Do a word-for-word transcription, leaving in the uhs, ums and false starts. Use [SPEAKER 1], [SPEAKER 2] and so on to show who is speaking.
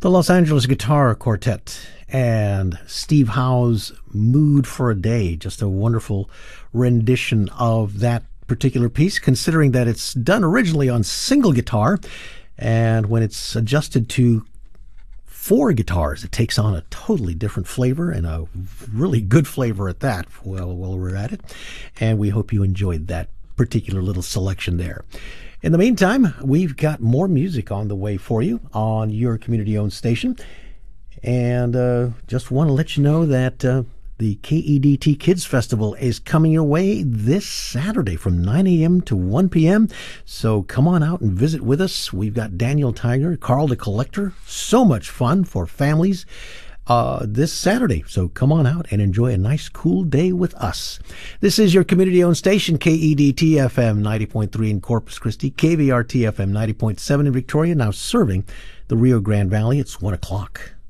[SPEAKER 1] The Los Angeles Guitar Quartet and Steve Howe's Mood for a Day. Just a wonderful rendition of that particular piece, considering that it's done originally on single guitar, and when it's adjusted to four guitars, it takes on a totally different flavor, and a really good flavor at that, well, while we're at it. And we hope you enjoyed that particular little selection there. In the meantime, we've got more music on the way for you on your community-owned station. And uh, just want to let you know that uh, the K E D T Kids Festival is coming your way this Saturday from nine a.m. to one p.m. So come on out and visit with us. We've got Daniel Tiger, Carl the Collector. So much fun for families uh, this Saturday. So come on out and enjoy a nice, cool day with us. This is your community-owned station, K E D T F M ninety point three in Corpus Christi, K V R T F M ninety point seven in Victoria, now serving the Rio Grande Valley. It's one o'clock.